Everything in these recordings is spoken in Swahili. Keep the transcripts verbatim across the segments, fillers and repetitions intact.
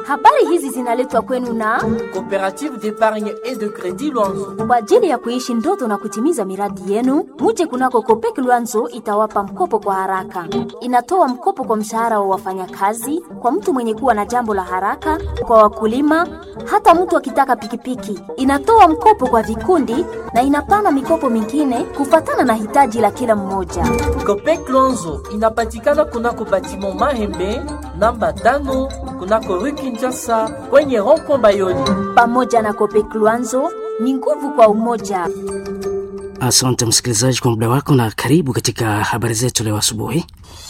Habari hizi zinaletwa kwenu na Coopérative d'épargne et de crédit Luanzo. Kwa ajili ya kuishi ndoto na kutimiza miradi yenu, muje kunako Copec Luanzo itawapa mkopo kwa haraka. Inatoa mkopo kwa mshahara wa wafanyakazi, kwa mtu mwenye kuwa na jambo la haraka, kwa wakulima, hata mtu akitaka pikipiki. Inatoa mkopo kwa vikundi na inapana mikopo mingine kufatana na hitaji la kila mmoja. Copec Luanzo inapatikana kunako batiment Mahembe namba tano kunako Rue Kinshasa kwenye rond-point Bayoni. Pamoja na Copec Luanzo ni nguvu kwa umoja. Asante msikilizaji kwa muda wako na karibu katika habari zetu leo asubuhi.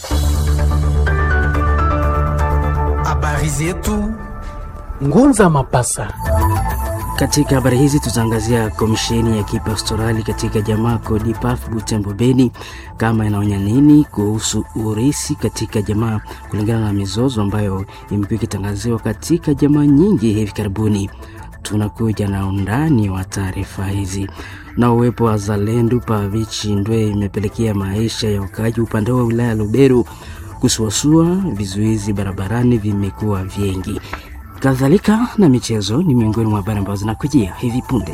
Habari zetu Ngunza Mapasa. Katika habari hizi tutaangazia komisheni ya kipastorali katika jamaa Codipaf Butembo Beni kama inaonya nini kuhusu urisi katika jamaa kulingana na mizozo ambayo imekuwa ikitangaziwa katika jamaa nyingi hivi karibuni. Tunakuja na undani wa taarifa hizi. Na uwepo wa Zalendo pa Vichindwe imepelekea maisha ya wakazi upande wa wilaya Lubero kusuasua, vizuizi barabarani vimekuwa vingi. Kadhalika na michezo ni miongoni mwa habari ambazo zinakujia hivi punde.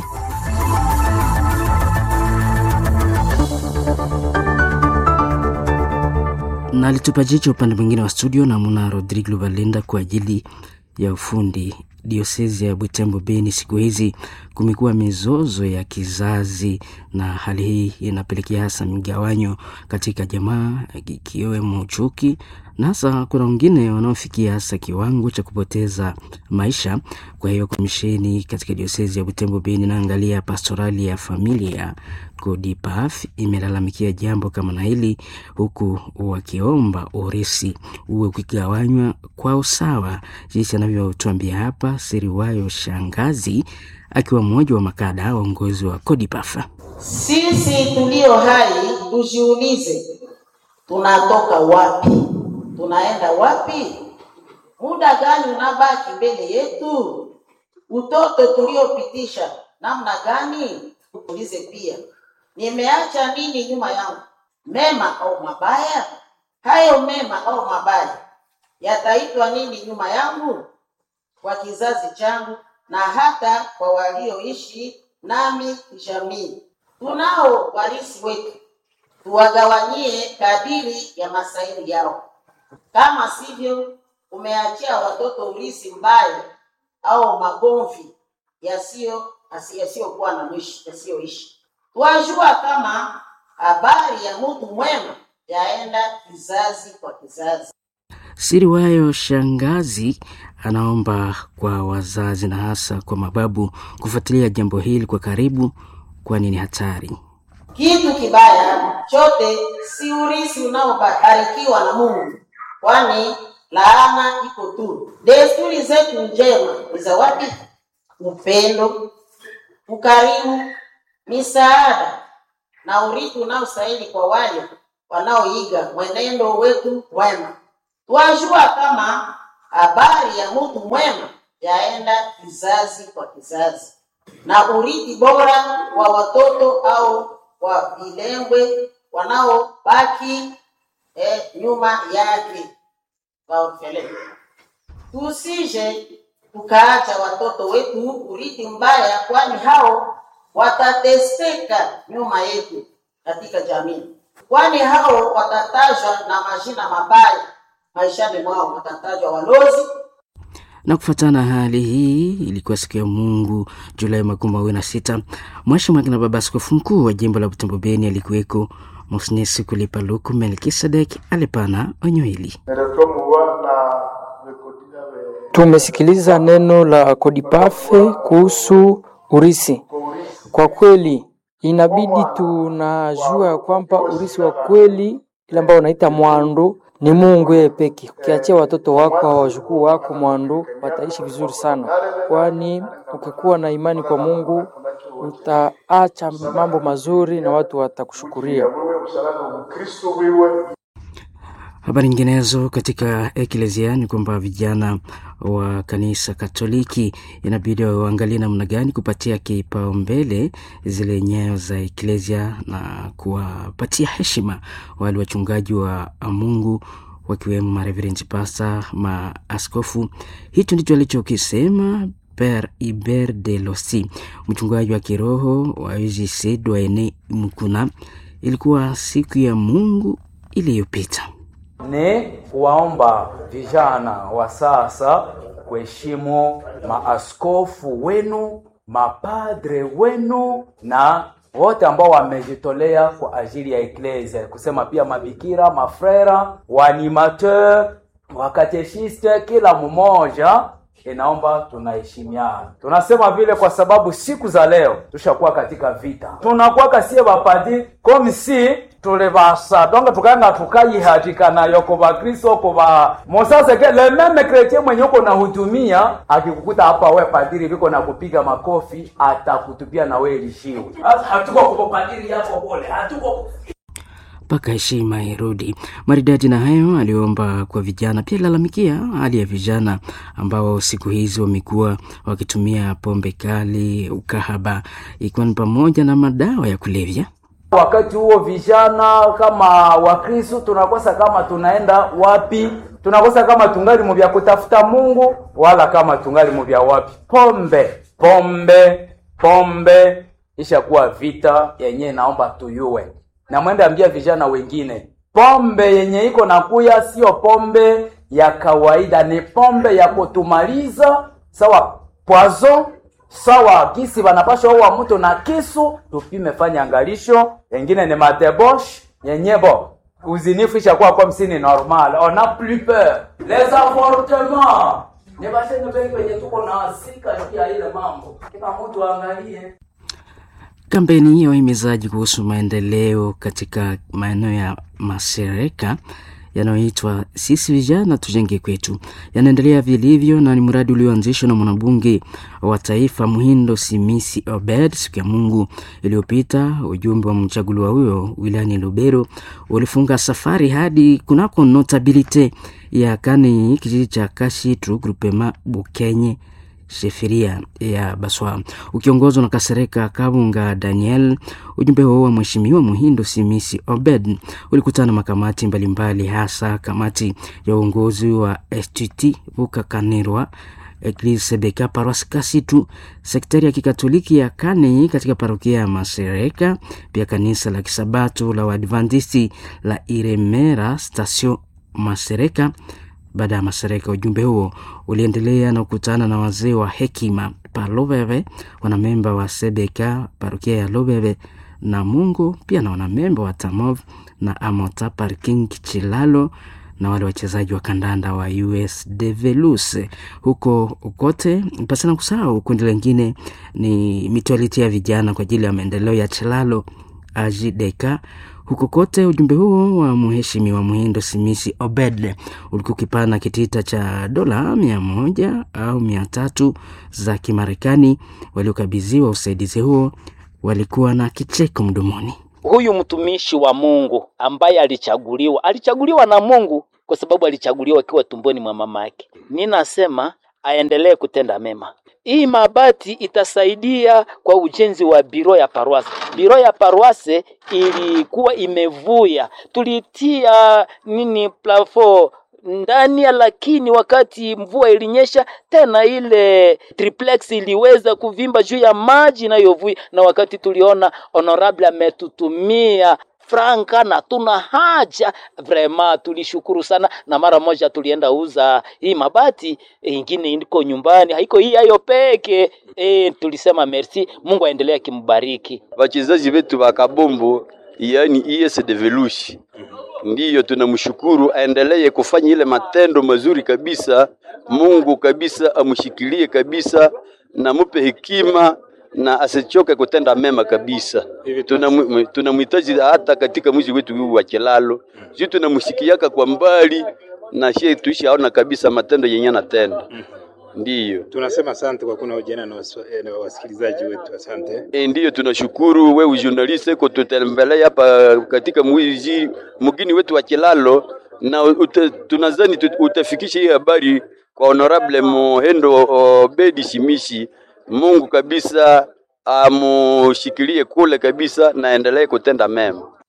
Na alitupa jicho upande mwingine wa studio na Muna Rodrigo Valinda kwa ajili ya ufundi. Diosezi ya Butembo Beni siku hizi kumekuwa mizozo ya kizazi, na hali hii inapelekea hasa migawanyo katika jamaa ikiwemo chuki, na hasa kuna wengine wanaofikia hasa kiwango cha kupoteza maisha. Kwa hiyo komisheni katika diosezi ya Butembo Beni inaangalia pastorali ya familia Codipaf imelalamikia jambo kama na hili, huku wakiomba urisi uwe ukigawanywa kwa usawa, jinsi anavyotuambia hapa Siriwayo Shangazi akiwa mmoja wa makada waongozi wa Codipaf. Sisi tulio hai tujiulize, tunatoka wapi? Tunaenda wapi? Muda gani unabaki mbele yetu? Utoto tuliopitisha namna gani? Tuulize pia, nimeacha nini nyuma yangu? Mema au mabaya? Hayo mema au mabaya yataitwa nini nyuma yangu, kwa kizazi changu na hata kwa walioishi nami jamii? Tunao warisi wetu, tuwagawanyie kadiri ya masaili yao. Kama sivyo, umeachia watoto urisi mbaya au magomvi yasio yasiyokuwa na mwisho, yasiyoishi. Wajua kama habari ya mtu mwema yaenda kizazi kwa kizazi. Siriwayo Shangazi anaomba kwa wazazi na hasa kwa mababu kufuatilia jambo hili kwa karibu, kwani ni hatari. Kitu kibaya chote si urisi unaobarikiwa na Mungu, kwani laana iko tu. Desturi zetu njema ni za wapi? Upendo, ukarimu, misaada na urithi unaostahili kwa wale wanaoiga mwenendo wetu wema. Tuwajua kama habari ya mtu mwema yaenda kizazi kwa kizazi, na urithi bora wa watoto au wa vilengwe wanaobaki eh, nyuma yake waofele. Tusije tukaacha watoto wetu urithi mbaya, kwani hao watateseka nyuma yetu katika jamii, kwani hao watatajwa na majina mabaya maishani mwao, watatajwa walozi. Na kufuatana hali hii, ilikuwa siku ya Mungu Julai makumi mawili na sita, Mhashamu na Baba Askofu Mkuu wa Jimbo la Butembo Beni alikuweko Monsesi Kulipa Luku Melkisedek alipana onyo hili. Tumesikiliza neno la Codipaf kuhusu urisi. Kwa kweli inabidi tunajua kwamba urisi wa kweli ile ambao unaita mwando ni Mungu yeye pekee. Ukiachia watoto wako au wajukuu wako mwando, wataishi vizuri sana, kwani ukikuwa na imani kwa Mungu utaacha mambo mazuri na watu watakushukuria. Habari nyinginezo katika Eklezia ni kwamba vijana wa kanisa Katoliki inabidi waangalie namna gani kupatia kipaumbele zile nyayo za Eklezia na kuwapatia heshima wale wachungaji wa Mungu wakiwemo mareverend pasta, maaskofu. Hicho ndicho alichokisema Per Iber de Losi, mchungaji wa kiroho wa U J C Doyene Mukuna. Ilikuwa siku ya Mungu iliyopita. Ni kuwaomba vijana wa sasa kuheshimu maaskofu wenu, mapadre wenu na wote ambao wamejitolea kwa ajili ya eklesia, kusema pia mabikira, mafrera, waanimateur, wakatechiste, kila mmoja inaomba tunaheshimiana. Tunasema vile kwa sababu siku za leo tushakuwa katika vita. Tunakuwa kasie bapadi comme si tulebasa donc tukanga tukai hatika na yoko ba Kristo ko ba Mosasa ke le même chrétien mwenye uko na hudumia akikukuta hapa wewe padiri biko na kupiga makofi atakutupia na wewe lishiwe. Hatuko kwa padiri yako pole. Hatuko mpaka heshima irudi. Maridadi na hayo aliomba kwa vijana, pia lalamikia hali ya vijana ambao siku hizi wamekuwa wakitumia pombe kali, ukahaba, ikiwa ni pamoja na madawa ya kulevya. Wakati huo vijana kama Wakristo tunakosa kama tunaenda wapi, tunakosa kama tungali mubya kutafuta Mungu wala kama tungali mubya wapi. Pombe, pombe, pombe ishakuwa vita yenye naomba tuyue. Na mwenda ambia vijana wengine, pombe yenye iko nakuya sio pombe ya kawaida, ni pombe ya kutumaliza, sawa poison, sawa kisi banapasha uwa mtu na kisu, tupime fanya angalisho, wengine ni matebosh, yenyebo, uzinifu ishakuwa kwa msini normal, on a plus peur, les avortements, ne basi nubeki kwenye tuko na asika kia ile mambo, kila mtu angalie. Kampeni hiyo imezaji kuhusu maendeleo katika maeneo ya Masereka yanayoitwa Sisi Vijana Tujenge Kwetu yanaendelea vilivyo, na ni mradi ulioanzishwa na mwanabunge wa taifa Muhindo Simisi Obed siku ya Mungu iliyopita. Ujumbe wa mchaguliwa huyo wilayani Lubero ulifunga safari hadi kunako notabilite ya Kani, kijiji cha Kashitu, grupema Bukenye, sheferia ya Baswa, ukiongozwa na Kasereka Kabunga Daniel. Ujumbe huo wa mheshimiwa Muhindo Simisi Obed ulikutana makamati mbalimbali, hasa kamati ya uongozi wa S T T Bukakanirwa, Eglise Beka Paroisse Kasitu, sektari ya kikatoliki ya Kane katika parokia ya Masereka, pia kanisa la Kisabato la Waadventisti la Iremera Station Masereka. Baada ya Masereka, ujumbe huo uliendelea na kukutana na wazee wa hekima pa Lobebe, wanamemba wa Sebeka parokia ya Lobebe na Mungu, pia na wanamemba wa Tamov na Amota Parking Chilalo, na wale wachezaji wa kandanda wa U S D Velus huko kote. Pasana kusahau kundi lingine ni mitualiti ya vijana kwa ajili ya maendeleo ya Chilalo Ajideka huko kote. Ujumbe huo wa mheshimiwa Muhindo Simisi Obed ulikuwa kipana kitita cha dola mia moja au mia tatu za Kimarekani. Waliokabidhiwa usaidizi huo walikuwa na kicheko mdomoni. Huyu mtumishi wa Mungu ambaye alichaguliwa, alichaguliwa na Mungu kwa sababu alichaguliwa akiwa tumboni mwa mama yake. Ninasema aendelee kutenda mema. Hii mabati itasaidia kwa ujenzi wa biro ya Paroisse. Biro ya Paroisse ilikuwa imevuya. Tulitia nini plafo ndani, lakini wakati mvua ilinyesha tena ile triplex iliweza kuvimba juu ya maji na yovuya, na wakati tuliona honorable ametutumia franka na tuna haja vrema, tulishukuru sana, na mara moja tulienda uza hii mabati. Ingine iko nyumbani, haiko hii hayo peke. E, tulisema merci, Mungu aendelee kimbariki. Wachezaji wetu wa kabombo yani U S D Velus, ndiyo tunamshukuru, aendelee kufanya ile matendo mazuri kabisa. Mungu kabisa amshikilie kabisa na mupe hekima na asichoke kutenda mema kabisa. Tunamhitaji hata katika mji wetu huu wa Kilalo. Sisi tunamshikiaka kwa mbali na shehe tuishi aona kabisa matendo yenye anatenda. Ndiyo. Tunasema asante kwa kuna ujana na wasikilizaji wetu, asante. E, ndiyo tunashukuru wewe journalist uko tutembelea hapa katika mji mgini wetu wa Kilalo, na tunazani utafikisha hii habari kwa honorable Muhindo Obed Simisi. Mungu kabisa amushikilie kule kabisa na endelee kutenda mema.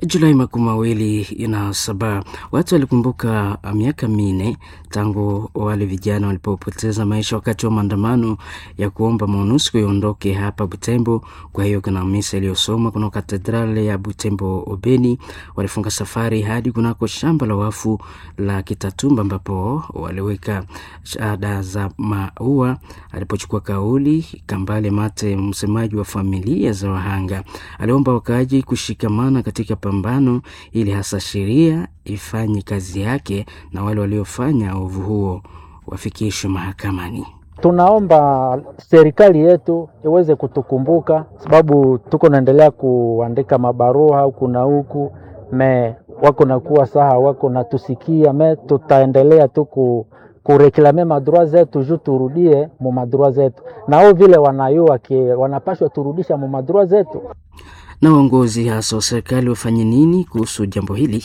Julai makumi mawili na saba watu walikumbuka miaka minne tangu wale vijana walipopoteza maisha wakati wa maandamano ya kuomba MONUSCO iondoke hapa Butembo. Kwa hiyo kuna misa iliyosomwa kuna katedrali ya Butembo Obeni. Walifunga safari hadi kunako shamba la wafu la Kitatumba ambapo waliweka shada za maua. Alipochukua kauli, Kambale Mate, msemaji wa familia za wahanga, aliomba wakaaji kushikamana katika pambano ili hasa sheria ifanye kazi yake na wale waliofanya ovu huo wafikishwe mahakamani. Tunaomba serikali yetu iweze kutukumbuka, sababu tuko naendelea kuandika mabarua huku na huku, me wako na kuwa saha wako na tusikia, me tutaendelea tu ku kureklame madroa zetu juu turudie mu madroa zetu, na wao vile wanayua ki wanapashwa turudisha mu madroa zetu. Na uongozi hasa wa serikali wafanye nini kuhusu jambo hili?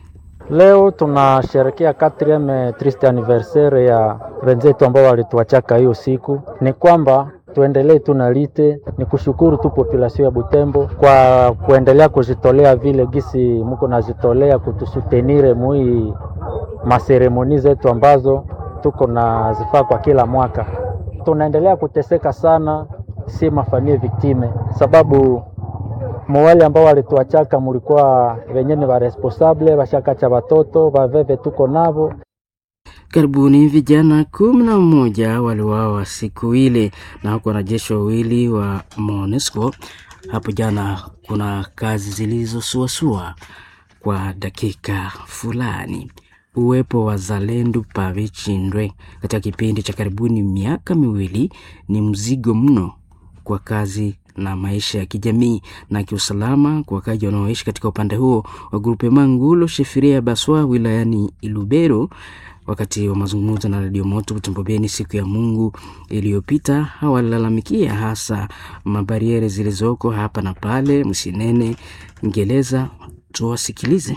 Leo tunasherehekea quatrième triste anniversaire ya wenzetu ambao walituachaka hiyo siku. Ni kwamba tuendelee tunalite, ni kushukuru tu population ya Butembo kwa kuendelea kujitolea vile gisi mko najitolea kutusutenire mui maseremoni zetu ambazo tuko na zifaa kwa kila mwaka. Tunaendelea kuteseka sana si mafamilia viktime, sababu mwale ambao walituachaka mulikuwa wenyeni wa responsable bashakacha watoto baveve tuko navo. Karibuni vijana kumi na moja waliuawa siku ile na huko wanajeshi wawili wa MONUSCO. Hapo jana kuna kazi zilizosuasua kwa dakika fulani. Uwepo wa Zalendo pa Vichindwe katika kipindi cha karibuni miaka miwili ni mzigo mno kwa kazi na maisha ya kijamii na kiusalama kwa wakazi wanaoishi katika upande huo wa grupe Mangulo Shefiria Baswa wilayani Ilubero. Wakati wa mazungumzo na Radio Moto Butembo Beni siku ya Mungu iliyopita, hawalalamikia hasa mabariere zilizoko hapa na pale Msinene Ngeleza. Tuwasikilize.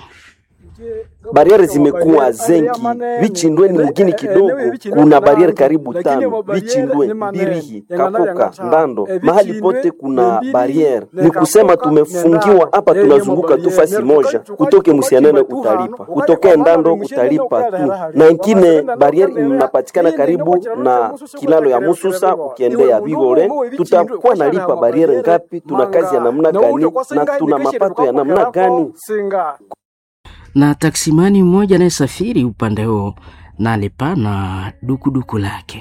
Bariere zimekuwa zengi. Vichindwe ni mgini kidogo, kuna bariere karibu tano. Vichindwe, Birihi, Kakoka, Ndando, mahali pote kuna bariere. Ni kusema tumefungiwa hapa, tunazunguka tu fasi moja. Kutoke Musianene utalipa, kutoke Ndando utalipa tu. Na ingine bariere inapatikana karibu na kilalo ya Mususa ukiendea Bigore. Tutakuwa nalipa bariere ngapi? Tuna kazi ya namna gani? Na tuna mapato ya namna gani? Na taksimani mmoja anayesafiri upande huo na alipa na dukuduku lake.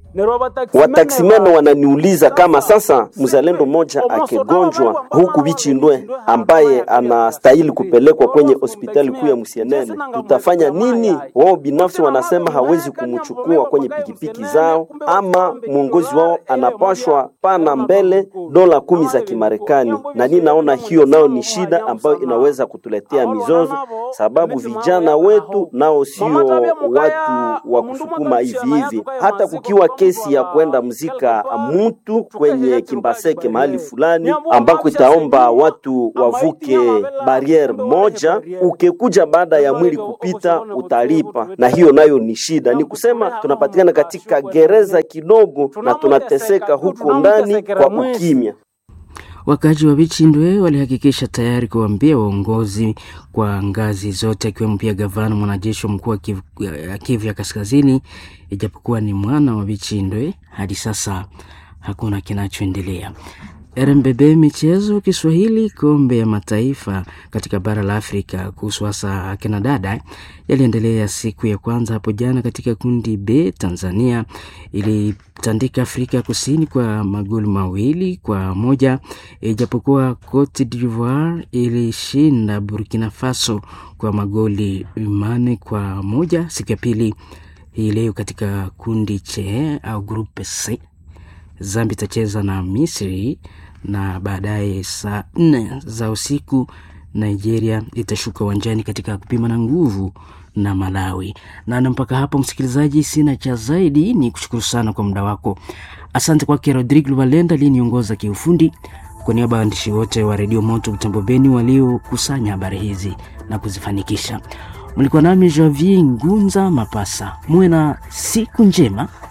Wataksimeno wananiuliza kama sasa mzalendo moja akigonjwa huku Vichindwe ambaye anastahili kupelekwa kwenye hospitali kuu ya Musianene, tutafanya nini? Wao binafsi wanasema hawezi kumchukua kwenye pikipiki zao, ama mwongozi wao anapashwa pana mbele dola kumi za Kimarekani. Na nini, naona hiyo nao ni shida ambayo inaweza kutuletea mizozo, sababu vijana wetu nao sio watu wa kusukuma hivi hivi. Hata kukiwa kesi ya kwenda mzika mtu kwenye Kimbaseke mahali fulani ambako itaomba watu wavuke bariere moja, ukekuja baada ya mwili kupita utalipa, na hiyo nayo ni shida. Ni kusema tunapatikana katika gereza kidogo na tunateseka huko ndani kwa ukimya. Wakaji wa Vichindwe walihakikisha tayari kuambia waongozi kwa ngazi zote, akiwemo pia gavana mwanajeshi mkuu wa Kivu, Kivu ya Kaskazini. Ijapokuwa ni mwana wa Vichindwe, hadi sasa hakuna kinachoendelea. R M B B michezo Kiswahili, kombe ya mataifa katika bara la Afrika kuhusu hasa akina dada yaliendelea siku ya kwanza hapo jana katika kundi B. Tanzania ilitandika Afrika Kusini kwa magoli mawili kwa moja, ijapokuwa Cote d'Ivoire ilishinda Burkina Faso kwa magoli mane kwa moja. Siku ya pili hii leo katika kundi C au grupe C, Zambia itacheza na Misri, na baadaye saa nne za usiku Nigeria itashuka uwanjani katika kupima na nguvu na Malawi. Na mpaka hapo msikilizaji, sina cha zaidi, ni kushukuru sana kwa muda wako. Asante kwake Rodrigo Valenda aliniongoza kiufundi. Kwa niaba ya waandishi wote wa Radio Moto Butembo Beni waliokusanya habari hizi na kuzifanikisha, mlikuwa nami Javier Ngunza Mapasa. Muwe na siku njema.